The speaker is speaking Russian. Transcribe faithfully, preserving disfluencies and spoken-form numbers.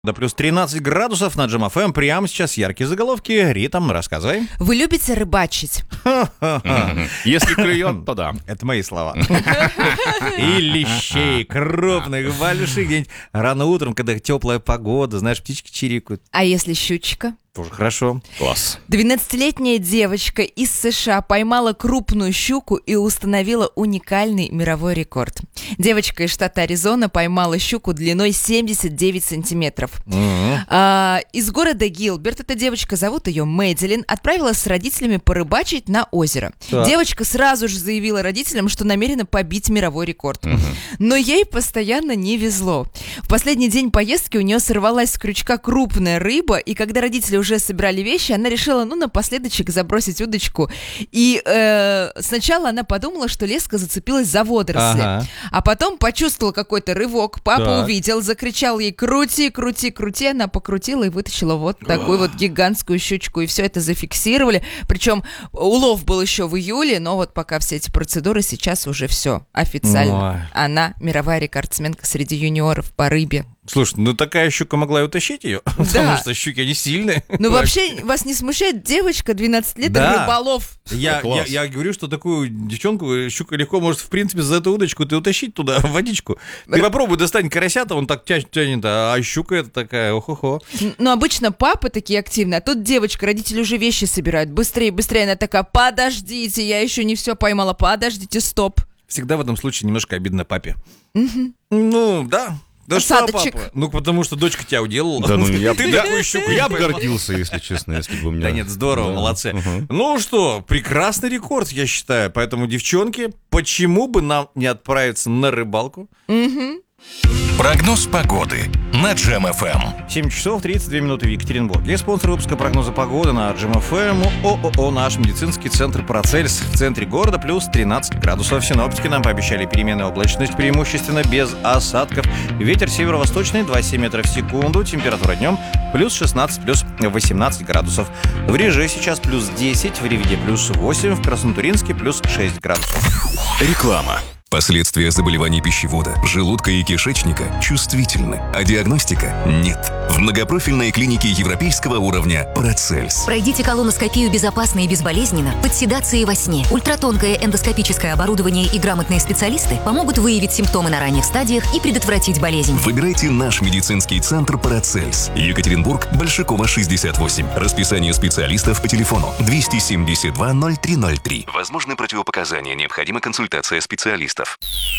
До плюс тринадцать градусов на Джем эф эм. Прямо сейчас яркие заголовки. Ритм, рассказывай. Вы любите рыбачить? Если клюет, то да. Это мои слова. И лещей крупных, больших, где-нибудь рано утром, когда теплая погода, знаешь, птички чирикают. А если щучка? Тоже хорошо. Класс. двенадцатилетняя девочка из США поймала крупную щуку и установила уникальный мировой рекорд. Девочка из штата Аризона поймала щуку длиной семьдесят девять сантиметров. Mm-hmm. А, из города Гилберт, эта девочка, зовут ее Мэдилин, отправилась с родителями порыбачить на озеро. Так. Девочка сразу же заявила родителям, что намерена побить мировой рекорд. Мгм. Но ей постоянно не везло. В последний день поездки у нее сорвалась с крючка крупная рыба, и когда родители уже собирали вещи, она решила, ну, напоследочек забросить удочку. И э, сначала она подумала, что леска зацепилась за водоросли. Ага. А потом почувствовала какой-то рывок. Папа Так. увидел, закричал ей: крути, крути, крути. Она покрутила и вытащила вот такую вот гигантскую щучку. И все это зафиксировали. Причем улов был еще в июле, но вот пока все эти процедуры, сейчас уже все официально. Ой. Она мировая рекордсменка среди юниоров по рыбе. Слушай, ну такая щука могла и утащить ее, потому что щуки, они сильные. Ну вообще, вас не смущает девочка двенадцать лет, Да. рыболов? Я, я, Класс. я говорю, что такую девчонку щука легко может, в принципе, за эту удочку ты утащить туда, в водичку. Ты попробуй достань карася-то, он так тянет, тянет, а щука это такая, ох-охо. Н- Ну, обычно папы такие активные, а тут девочка, родители уже вещи собирают. Быстрее, быстрее. Она такая: подождите, я еще не все поймала, подождите, стоп. Всегда в этом случае немножко обидно папе. Ну, да. Да Осадочек. что, папа? Ну, потому что дочка тебя уделала. Да ну, я, Ты я- такую щуку я бы поймал. гордился, если честно, если бы у меня... Да нет, здорово, Да. молодцы. Мгм. Ну что, прекрасный рекорд, я считаю. Поэтому, девчонки, почему бы нам не отправиться на рыбалку? Прогноз погоды на Джем эф эм. семь часов тридцать две минуты в Екатеринбурге. Спонсор выпуска прогноза погоды на Джем эф эм ООО «Наш медицинский центр Парацельс». В центре города плюс тринадцать градусов. Синоптики нам пообещали переменную облачность, преимущественно без осадков. Ветер северо-восточный двадцать семь метров в секунду. Температура днем плюс шестнадцать, плюс восемнадцать градусов. В Реже сейчас плюс десять, в Реведе плюс восемь, в Краснотуринске плюс шесть градусов. Реклама. Последствия заболеваний пищевода, желудка и кишечника чувствительны, а диагностика нет. В многопрофильной клинике европейского уровня Парацельс. Пройдите колоноскопию безопасно и безболезненно, под седацией во сне. Ультратонкое эндоскопическое оборудование и грамотные специалисты помогут выявить симптомы на ранних стадиях и предотвратить болезнь. Выбирайте наш медицинский центр Парацельс. Екатеринбург, Большакова, шестьдесят восемь. Расписание специалистов по телефону двести семьдесят два ноль три ноль три. Возможны противопоказания, необходима консультация специалистов.